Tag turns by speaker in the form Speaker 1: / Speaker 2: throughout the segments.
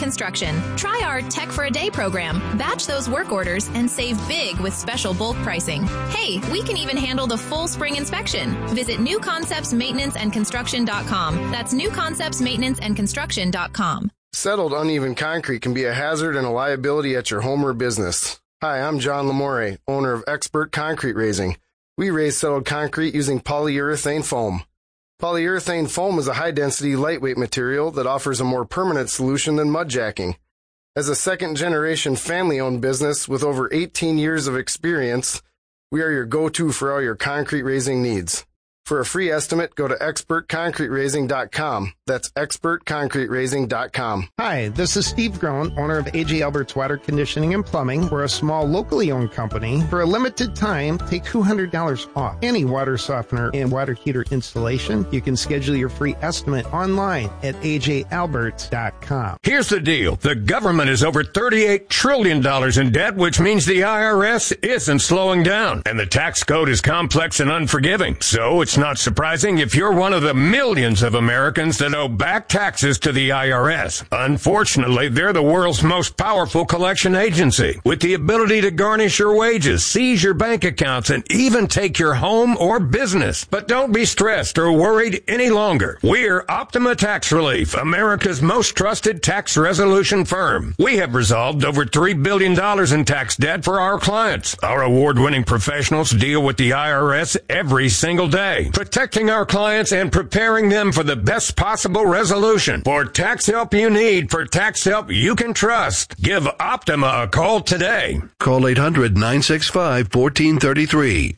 Speaker 1: Construction. Try our Tech for a Day program. Batch those work orders and save big with special bulk pricing. Hey, we can even handle the full spring inspection. Visit newconceptsmaintenanceandconstruction.com. That's newconceptsmaintenanceandconstruction.com.
Speaker 2: Settled uneven concrete can be a hazard and a liability at your home or business. Hi, I'm John Lamore, owner of Expert Concrete Raising. We raise settled concrete using polyurethane foam. Polyurethane foam is a high-density, lightweight material that offers a more permanent solution than mud jacking. As a second-generation family-owned business with over 18 years of experience, we are your go-to for all your concrete raising needs. For a free estimate, go to expertconcreteraising.com. That's expertconcreteraising.com.
Speaker 3: Hi, this is Steve Groen, owner of AJ Alberts Water Conditioning and Plumbing. We're a small, locally owned company. For a limited time, take $200 off any water softener and water heater installation. You can schedule your free estimate online at ajalberts.com.
Speaker 4: Here's the deal. The government is over $38 trillion in debt, which means the IRS isn't slowing down. And the tax code is complex and unforgiving. So it's not surprising if you're one of the millions of Americans that owe back taxes to the IRS. Unfortunately, they're the world's most powerful collection agency, with the ability to garnish your wages, seize your bank accounts, and even take your home or business. But don't be stressed or worried any longer. We're Optima Tax Relief, America's most trusted tax resolution firm. We have resolved over $3 billion in tax debt for our clients. Our award-winning professionals deal with the IRS every single day, protecting our clients and preparing them for the best possible resolution. For tax help you need, for tax help you can trust, give Optima a call today.
Speaker 5: Call 800-965-1433.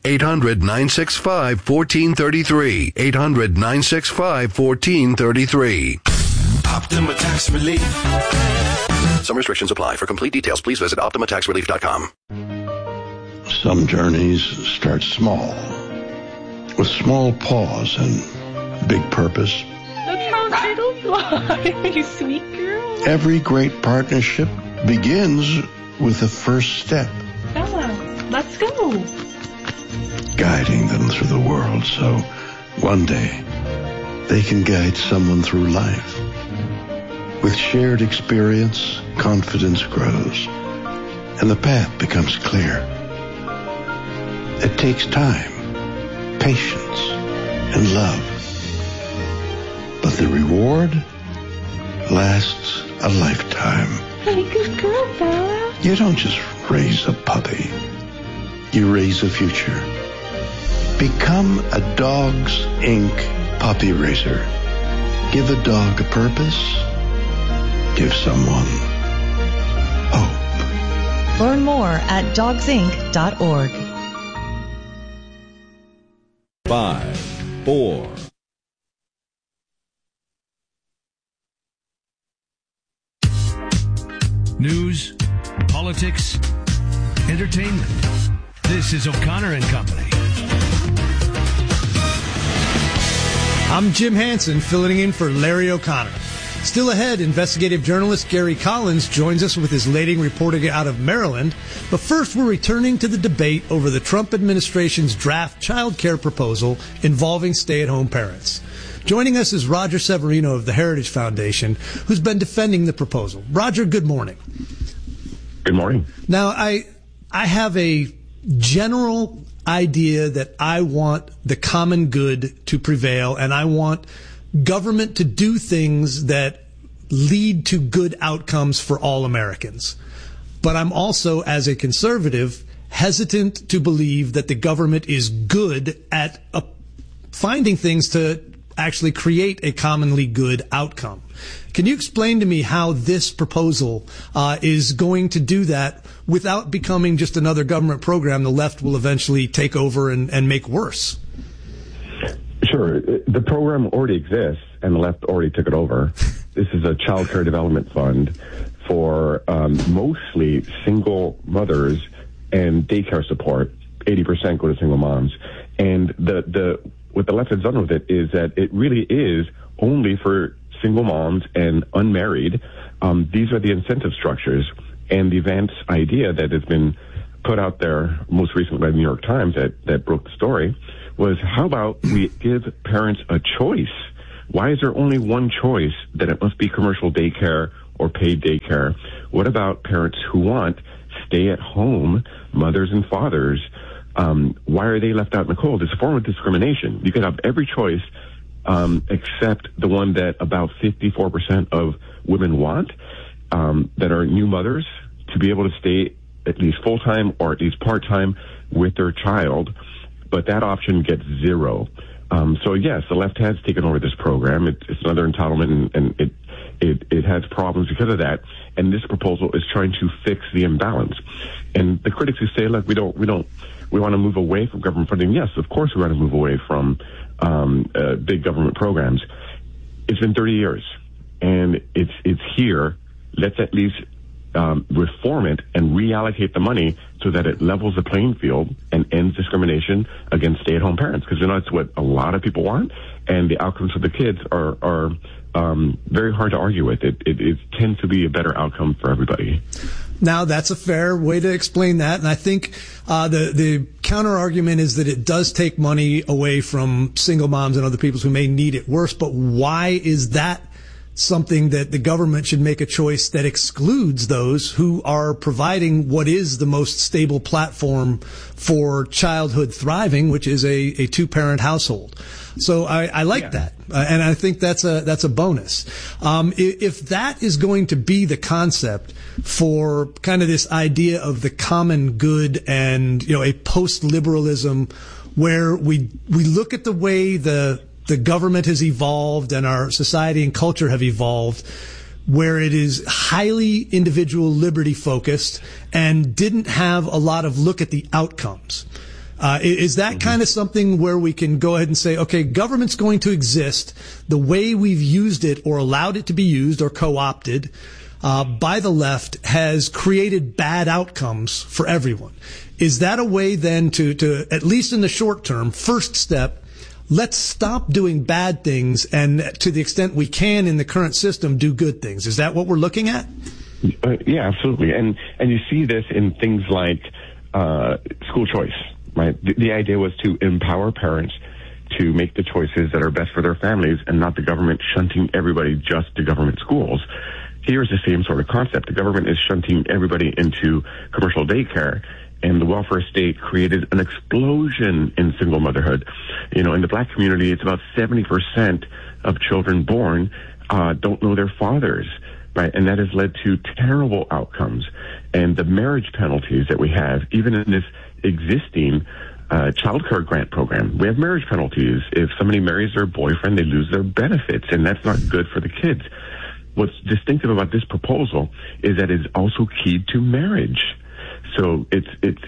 Speaker 5: 800-965-1433. 800-965-1433.
Speaker 6: Optima Tax Relief.
Speaker 5: Some restrictions apply. For complete details, please visit OptimaTaxRelief.com.
Speaker 7: Some journeys start small, with small pause and big purpose.
Speaker 8: That's how turtles fly, you sweet girl.
Speaker 7: Every great partnership begins with a first step.
Speaker 8: Bella, let's go.
Speaker 7: Guiding them through the world so one day they can guide someone through life. With shared experience, confidence grows, and the path becomes clear. It takes time, patience, and love. But the reward lasts a lifetime.
Speaker 8: Hey, good girl, Bella.
Speaker 7: You don't just raise a puppy. You raise a future. Become a Dogs Inc. puppy raiser. Give a dog a purpose. Give someone hope.
Speaker 9: Learn more at dogsinc.org.
Speaker 10: 5, 4.
Speaker 11: News, politics, entertainment. This is O'Connor and Company. I'm Jim Hansen, filling in for Larry O'Connor. Still ahead, investigative journalist Gary Collins joins us with his latest reporting out of Maryland. But first, we're returning to the debate over the Trump administration's draft child care proposal involving stay-at-home parents. Joining us is Roger Severino of the Heritage Foundation, who's been defending the proposal. Roger, good morning.
Speaker 12: Good morning.
Speaker 11: Now, I have a general idea that I want the common good to prevail, and I want government to do things that lead to good outcomes for all Americans. But I'm also, as a conservative, hesitant to believe that the government is good at finding things to actually create a commonly good outcome. Can you explain to me how this proposal is going to do that without becoming just another government program the left will eventually take over and make worse?
Speaker 12: Sure. The program already exists, and the left already took it over. This is a child care development fund for mostly single mothers and daycare support. 80% go to single moms. And what the left has done with it is that it really is only for single moms and unmarried. These are the incentive structures. And the Vance idea that has been put out there most recently by the New York Times that broke the story was, how about we give parents a choice? Why is there only one choice, that it must be commercial daycare or paid daycare? What about parents who want stay-at-home mothers and fathers? Why are they left out in the cold? It's a form of discrimination. You could have every choice except the one that about 54% of women want, that are new mothers, to be able to stay at least full-time or at least part-time with their child. But that option gets zero. So yes, the left has taken over this program. It's another entitlement, and it has problems because of that. And this proposal is trying to fix the imbalance. And the critics who say, look, we want to move away from government funding. Yes, of course we want to move away from big government programs. It's been 30 years, and it's here. Let's at least reform it and reallocate the money so that it levels the playing field and ends discrimination against stay-at-home parents, because that's what a lot of people want, and the outcomes for the kids are very hard to argue with. It tends to be a better outcome for everybody.
Speaker 11: Now, that's a fair way to explain that, and I think the counter argument is that it does take money away from single moms and other people who may need it worse. But why is that something that the government should make a choice that excludes those who are providing what is the most stable platform for childhood thriving, which is a two-parent household? So I like that, and I think that's a bonus. If that is going to be the concept for kind of this idea of the common good and a post-liberalism where we look at the way the government has evolved and our society and culture have evolved, where it is highly individual liberty focused and didn't have a lot of look at the outcomes. Is that kind of something where we can go ahead and say, okay, government's going to exist the way we've used it or allowed it to be used or co-opted by the left has created bad outcomes for everyone? Is that a way then to at least in the short term, first step, let's stop doing bad things and to the extent we can in the current system, do good things? Is that what we're looking at?
Speaker 12: Yeah, absolutely. And you see this in things like school choice, right? The idea was to empower parents to make the choices that are best for their families and not the government shunting everybody just to government schools. Here's the same sort of concept. The government is shunting everybody into commercial daycare, and the welfare state created an explosion in single motherhood. In the black community, it's about 70% of children born don't know their fathers, right? And that has led to terrible outcomes. And the marriage penalties that we have, even in this existing child care grant program, we have marriage penalties. If somebody marries their boyfriend, they lose their benefits, and that's not good for the kids. What's distinctive about this proposal is that it's also keyed to marriage. So it's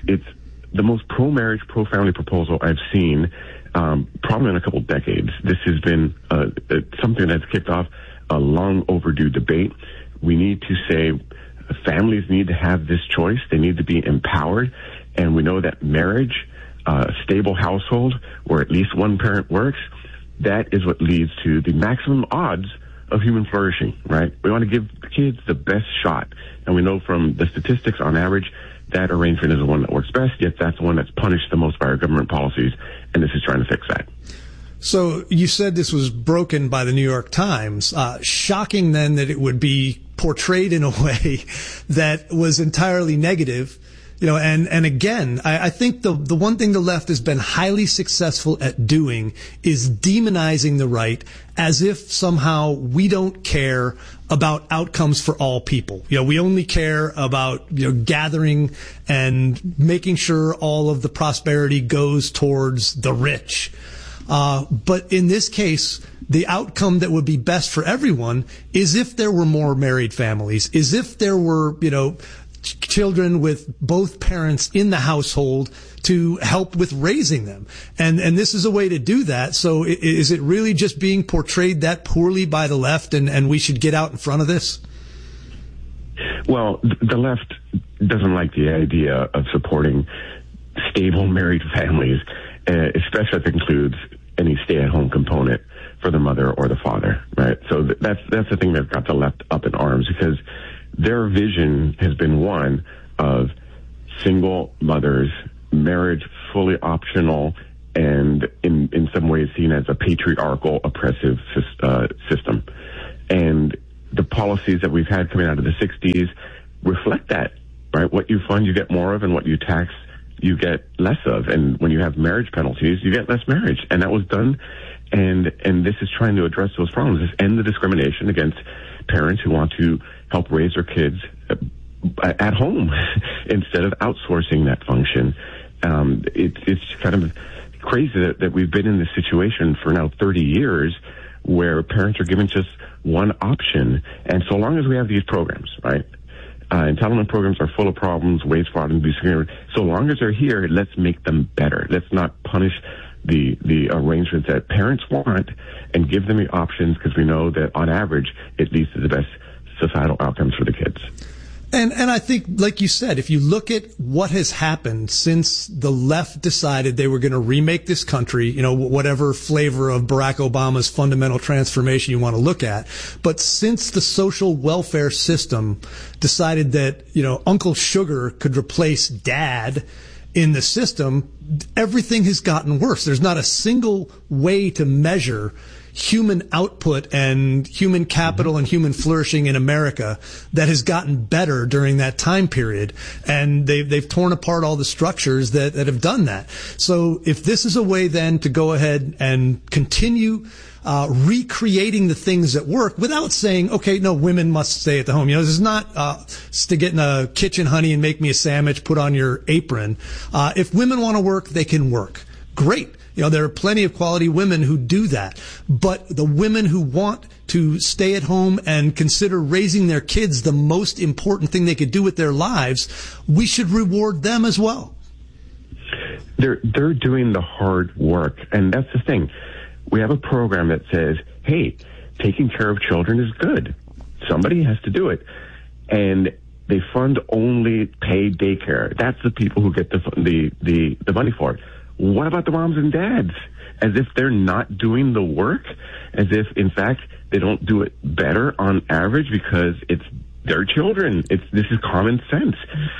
Speaker 12: the most pro-marriage, pro-family proposal I've seen probably in a couple decades. This has been something that's kicked off a long overdue debate. We need to say families need to have this choice. They need to be empowered. And we know that marriage, a stable household where at least one parent works, that is what leads to the maximum odds of human flourishing, right? We want to give the kids the best shot. And we know from the statistics on average, that arrangement is the one that works best, yet that's the one that's punished the most by our government policies, and this is trying to fix that.
Speaker 11: So you said this was broken by the New York Times. Shocking then that it would be portrayed in a way that was entirely negative. And again, I think the one thing the left has been highly successful at doing is demonizing the right as if somehow we don't care about outcomes for all people. We only care about, gathering and making sure all of the prosperity goes towards the rich. But in this case, the outcome that would be best for everyone is if there were more married families, is if there were, children with both parents in the household to help with raising them. And this is a way to do that. So is it really just being portrayed that poorly by the left and we should get out in front of this?
Speaker 12: Well, the left doesn't like the idea of supporting stable married families, especially if it includes any stay-at-home component for the mother or the father, right? So that's the thing that got the left up in arms, because their vision has been one of single mothers, marriage fully optional, and in some ways seen as a patriarchal, oppressive system. And the policies that we've had coming out of the 60s reflect that, right? What you fund, you get more of, and what you tax, you get less of. And when you have marriage penalties, you get less marriage. And that was done. And this is trying to address those problems. This end the discrimination against parents who want to help raise their kids at home instead of outsourcing that function. It's kind of crazy that we've been in this situation for now 30 years where parents are given just one option. And so long as we have these programs, right? Entitlement programs are full of problems, waste, fraud, and abuse. So long as they're here, let's make them better. Let's not punish the arrangements that parents want and give them the options, because we know that on average it leads to the best societal outcomes for the kids.
Speaker 11: And I think, like you said, if you look at what has happened since the left decided they were going to remake this country, you know, whatever flavor of Barack Obama's fundamental transformation you want to look at, but since the social welfare system decided that, you know, Uncle Sugar could replace Dad in the system, everything has gotten worse. There's not a single way to measure human output and human capital and human flourishing in America that has gotten better during that time period. And they've torn apart all the structures that have done that. So if this is a way then to go ahead and continue recreating the things that work without saying, okay, no, women must stay at the home. You know, this is not to get in the kitchen, honey, and make me a sandwich, put on your apron. If women want to work, they can work. Great. You know, there are plenty of quality women who do that. But the women who want to stay at home and consider raising their kids the most important thing they could do with their lives, we should reward them as well.
Speaker 12: They're doing the hard work. And that's the thing. We have a program that says, hey, taking care of children is good. Somebody has to do it. And they fund only paid daycare. That's the people who get the money for it. What about the moms and dads? As if they're not doing the work, as if, in fact, they don't do it better on average because it's their children. This is common sense.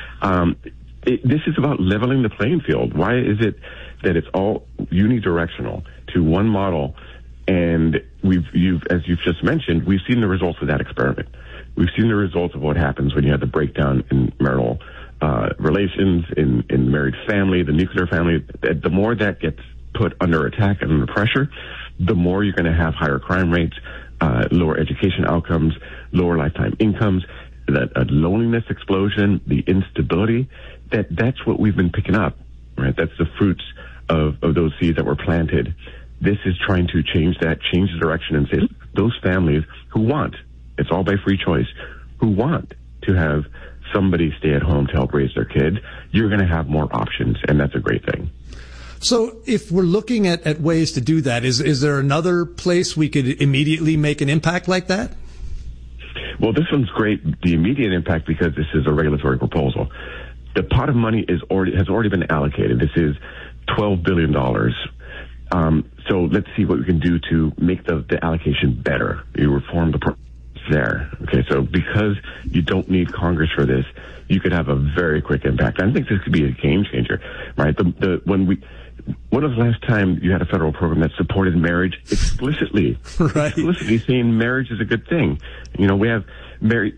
Speaker 12: This is about leveling the playing field. Why is it that it's all unidirectional to one model? And as you've just mentioned, we've seen the results of that experiment. We've seen the results of what happens when you have the breakdown in marital relations, in married family, the nuclear family. The more that gets put under attack and under pressure, the more you're going to have higher crime rates, lower education outcomes, lower lifetime incomes, a loneliness explosion, the instability. That's what we've been picking up, right? That's the fruits of those seeds that were planted. This is trying to change that, change the direction, and say, look, those families who want, it's all by free choice, who want to have somebody stay at home to help raise their kids, you're going to have more options, and that's a great thing.
Speaker 11: So if we're looking at ways to do that, is there another place we could immediately make an impact like that?
Speaker 12: Well, this one's great, the immediate impact, because this is a regulatory proposal. The pot of money has already been allocated. This is $12 billion. So let's see what we can do to make the allocation better. You reform the process there. Okay, so because you don't need Congress for this, you could have a very quick impact. I think this could be a game changer, right? When was the last time you had a federal program that supported marriage explicitly?
Speaker 11: Right.
Speaker 12: Explicitly saying marriage is a good thing. You know, we have married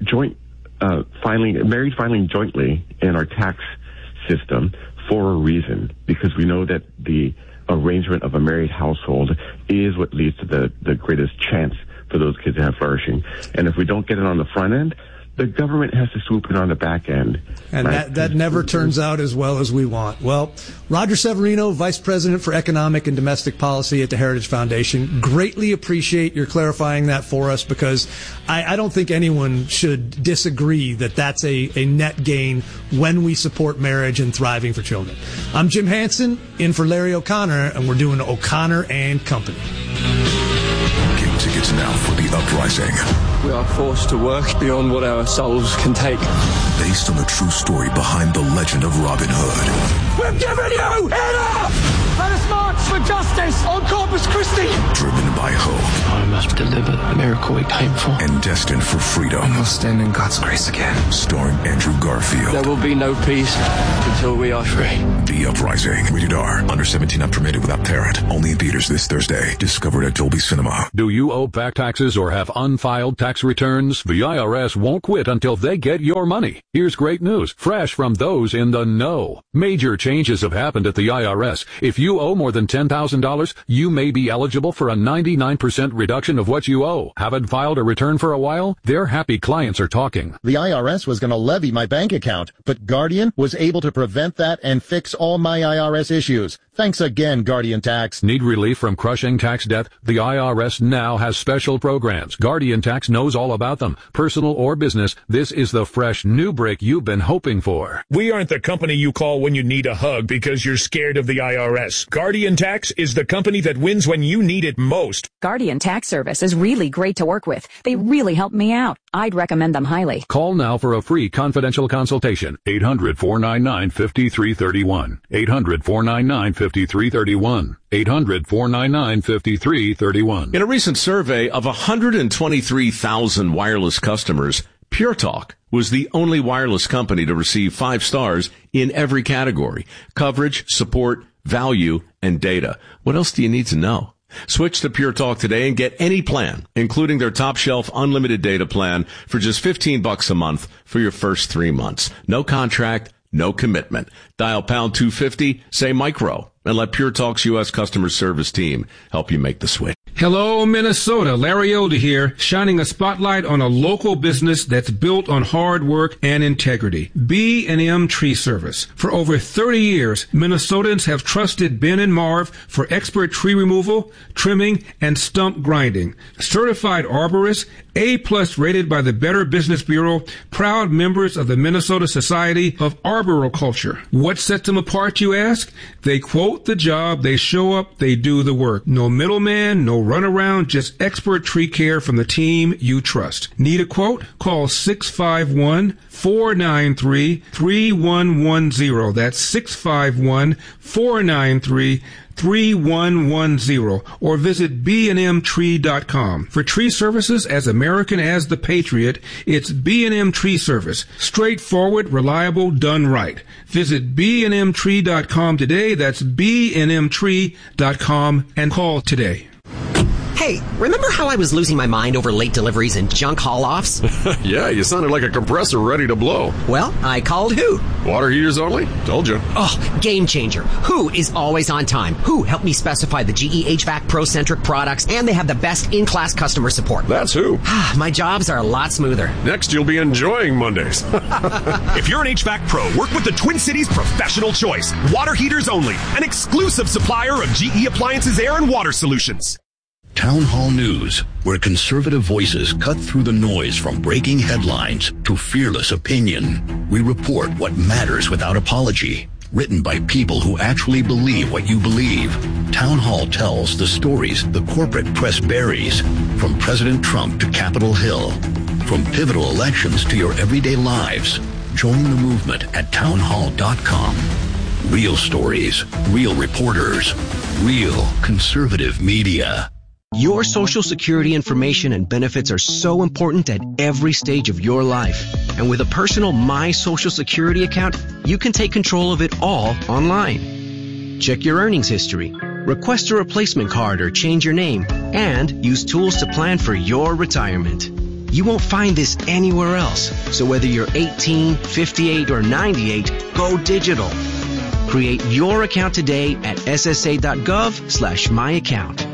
Speaker 12: filing jointly in our tax system for a reason, because we know that the arrangement of a married household is what leads to the greatest chance for those kids to have flourishing. And if we don't get it on the front end, the government has to swoop in on the back end.
Speaker 11: And right? that never turns out as well as we want. Well, Roger Severino, Vice President for Economic and Domestic Policy at the Heritage Foundation, greatly appreciate your clarifying that for us, because I don't think anyone should disagree that that's a net gain when we support marriage and thriving for children. I'm Jim Hansen, in for Larry O'Connor, and we're doing O'Connor and Company.
Speaker 6: Get tickets now for The Uprising.
Speaker 13: We are forced to work beyond what our souls can take.
Speaker 6: Based on the true story behind the legend of Robin Hood.
Speaker 14: We're giving you enough! Let us march for justice on Corpus Christi!
Speaker 6: Driven by hope.
Speaker 13: I must deliver the miracle we came for.
Speaker 6: And destined for freedom.
Speaker 13: And we'll stand in God's grace again.
Speaker 6: Starring Andrew Garfield.
Speaker 13: There will be no peace until we are free.
Speaker 6: GE Uprising. Rated R. Under 17 not permitted without parent. Only in theaters this Thursday. Discovered at Dolby Cinema.
Speaker 15: Do you owe back taxes or have unfiled tax returns? The IRS won't quit until they get your money. Here's great news, fresh from those in the know. Major changes have happened at the IRS. If you owe more than $10,000, you may be eligible for a 99% reduction of what you owe. Haven't filed a return for a while? Their happy clients are talking.
Speaker 16: The IRS was going to levy my bank account, but Guardian was able to prevent that and fix all my IRS issues. Thanks again, Guardian Tax.
Speaker 15: Need relief from crushing tax debt? The IRS now has special programs. Guardian Tax knows all about them. Personal or business, this is the fresh new break you've been hoping for.
Speaker 17: We aren't the company you call when you need a hug because you're scared of the IRS. Guardian Tax is the company that wins when you need it most.
Speaker 18: Guardian Tax Service is really great to work with. They really helped me out. I'd recommend them highly.
Speaker 15: Call now for a free confidential consultation. 800-499-5331. 800-499-5331. 800-499-5331.
Speaker 19: In a recent survey of 123,000 wireless customers, Pure Talk was the only wireless company to receive 5 stars in every category: coverage, support, value, and data. What else do you need to know? Switch to Pure Talk today and get any plan, including their top shelf unlimited data plan, for just $15 a month for your first 3 months. No contract, no commitment. Dial pound 250, say micro, and let Pure Talk's U.S. customer service team help you make the switch.
Speaker 20: Hello, Minnesota. Larry Older here, shining a spotlight on a local business that's built on hard work and integrity. B&M Tree Service. For over 30 years, Minnesotans have trusted Ben and Marv for expert tree removal, trimming, and stump grinding. Certified arborists, A+ rated by the Better Business Bureau, proud members of the Minnesota Society of Arboriculture. What sets them apart, you ask? They quote the job, they show up, they do the work. No middleman, no runaround, just expert tree care from the team you trust. Need a quote? Call 651-493-3110. That's 651-493-3110, or visit bnmtree.com. For tree services as American as the Patriot, it's B&M Tree Service. Straightforward, reliable, done right. Visit bnmtree.com today. That's bnmtree.com, and call today.
Speaker 21: Hey, remember how I was losing my mind over late deliveries and junk haul-offs?
Speaker 22: Yeah, you sounded like a compressor ready to blow.
Speaker 21: Well, I called Who.
Speaker 22: Water heaters only? Told you.
Speaker 21: Oh, game changer. Who is always on time. Who helped me specify the GE HVAC Pro-centric products, and they have the best in-class customer support.
Speaker 22: That's Who.
Speaker 21: My jobs are a lot smoother.
Speaker 22: Next, you'll be enjoying Mondays.
Speaker 23: If you're an HVAC pro, work with the Twin Cities Professional Choice. Water heaters only. An exclusive supplier of GE Appliances Air and Water Solutions.
Speaker 24: Town Hall News, where conservative voices cut through the noise from breaking headlines to fearless opinion. We report what matters without apology. Written by people who actually believe what you believe. Town Hall tells the stories the corporate press buries, from President Trump to Capitol Hill, from pivotal elections to your everyday lives. Join the movement at townhall.com. Real stories, real reporters, real conservative media.
Speaker 21: Your Social Security information and benefits are so important at every stage of your life. And with a personal My Social Security account, you can take control of it all online. Check your earnings history, request a replacement card or change your name, and use tools to plan for your retirement. You won't find this anywhere else. So whether you're 18, 58, or 98, go digital. Create your account today at ssa.gov/myaccount.